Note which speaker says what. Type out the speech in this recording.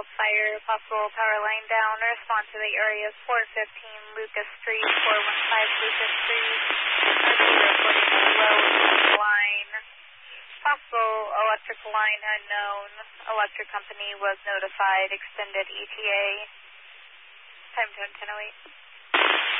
Speaker 1: Fairfield Fire, possible power line down. Response to the area is 415 Lucas Street, 415 Lucas Street. Reporting a low line. Possible electric line unknown. Electric company was notified. Extended ETA. Time zone 10:08.